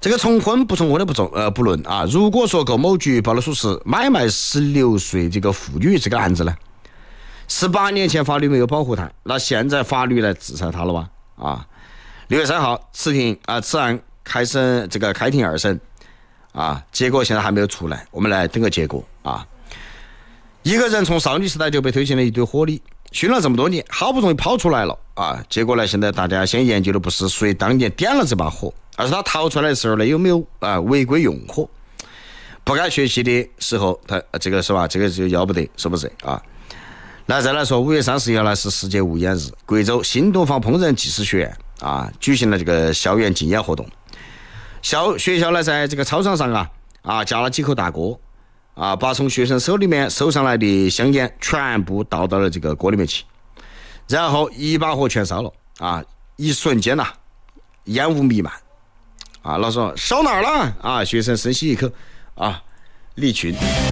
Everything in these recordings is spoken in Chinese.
这个从婚不从婚的不论啊。如果说某局报了属实买卖16岁这个妇女这个案子呢，18年前法律没有保护他，那现在法律来制裁他了吧？啊，6月3号此案开庭2审啊，结果现在还没有出来，我们来等个结果啊。一个人从少女时代就被推进了一堆火里，熏了这么多年，好不容易跑出来了啊，结果呢，现在大家先研究的不是谁当年点了这把火，而是他逃出来的时候呢有没有违规用火。不该学习的时候，他这个是吧？这个就要不得，是不是啊？那再来说，5月30号呢是世界无烟日，贵州新东方烹饪技师学院啊举行了这个校园禁烟活动。学校呢在这个操场上架了几口大锅啊，把从学生手里面收上来的香烟全部倒到了这个锅里面去，然后一把火全烧了啊！一瞬间烟雾弥漫啊！老师说烧哪儿了啊？学生深吸一口啊，离群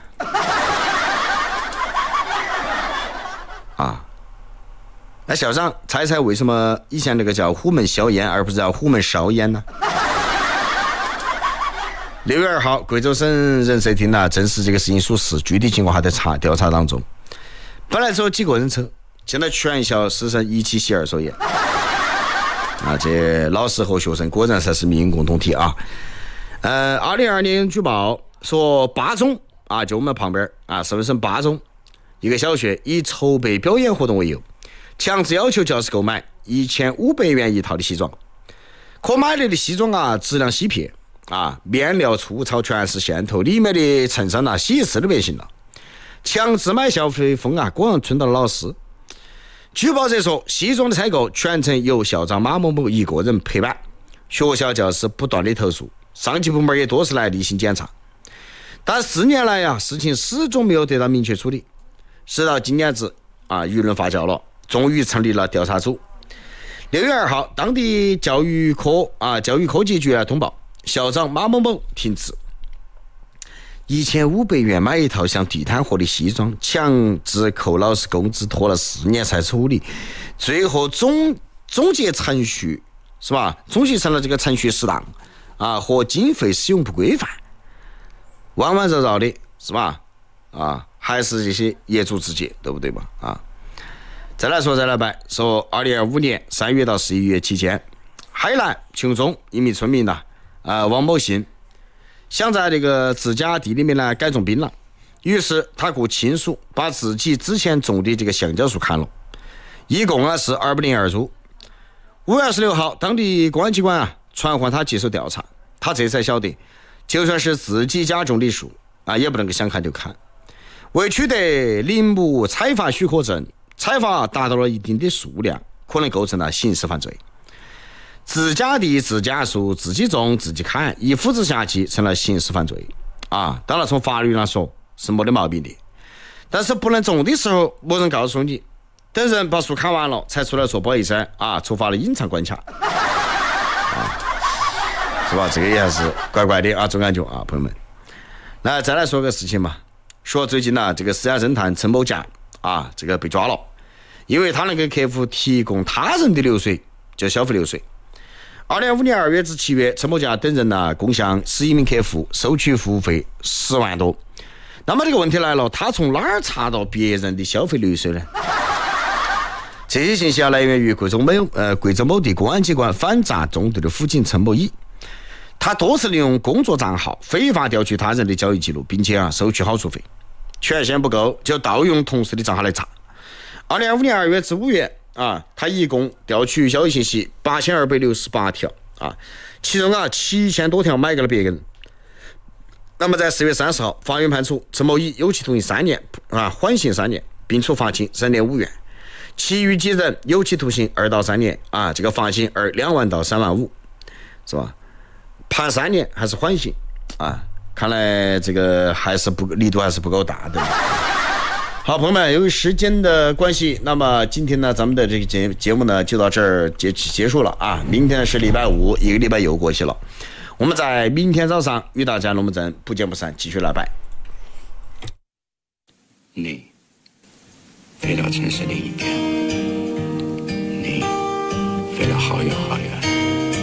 啊！那校长猜猜为什么以前那个叫虎门销烟而不是叫虎门烧烟呢？6月2号，贵州省人社厅证实这个事情属实，具体情况还在调查当中。本来只有几个人抽，现在全校师生一起吸2手烟。这老师和学生果然才是命运共同体啊！2022年举报说巴中就我们旁边四川省巴中一个小学以筹备表演活动为由，强制要求教师购买1500元一套的西装，可买来的西装质量稀撇。面料粗糙，全是线头，里面的衬衫洗一次都变形了。强制买消费风果然春到了老师。举报者说，西装的采购全程由校长马某某一个人陪伴，学校教师不断的投诉，上级部门也多次来例行检查，但4年来事情始终没有得到明确处理。直到今年子舆论发酵了，终于成立了调查组。6月2号，当地教育科技局通报，校长马某某停职，1500元买一套像地摊货的西装，强制扣老师工资，拖了4年才处理，最后总结程序是吧？总结成了这个程序适当和经费使用不规范，弯弯绕绕的是吧？还是这些业主自己，对不对吧？再来摆说，2025年3月到11月期间，海南琼中一名村民王某信想在这个自家地里面改种槟榔，于是他雇亲属把自己之前种的这个橡胶树砍了，一共是202株。5月26号，当地公安机关传唤他接受调查，他这才晓得，就算是自己家种的树也不能够想砍就砍。为取得林木采伐许可证，采伐达到了一定的数量，可能构成了刑事犯罪。自家地自家树，自己种自己砍，一斧子下去成了刑事犯罪当然从法律上说是没得毛病的，但是不能种的时候没人告诉你，等人把树砍完了才出来说不好意思触发了隐藏关卡是吧？这个也还是怪怪的总感觉朋友们。那再来说个事情嘛，说最近这个私家侦探陈某甲这个被抓了，因为他能给客户提供他人的流水，就消费流水。2025年2月至7月，陈某甲等人共向11名客户收取服务费10万多。那么这个问题来了，他从哪儿查到别人的消费流水呢？这些信息来源于贵州某地公安机关反诈中队的辅警陈某乙，他多次利用工作账号非法调取他人的交易记录，并且收取好处费，权限不够就盗用同事的账号来查。2025年2月至5月他一共调取交易信息8268条其中7000多条买给了别人。那么在4月30号，法院判处陈某乙有期徒刑3年缓刑3年，并处罚金3点5元，其余几人有期徒刑2到3年这个罚金2万到3万5，是吧？判3年还是缓刑看来这个力度还是不够大的。好，朋友们，由于时间的关系，那么今天呢，咱们的这个节目呢就到这儿结束了明天是礼拜5，一个礼拜又过去了。我们在明天早上与大家龙门阵不见不散，继续来拜。 你飞到城市另一边，你飞了好远好远。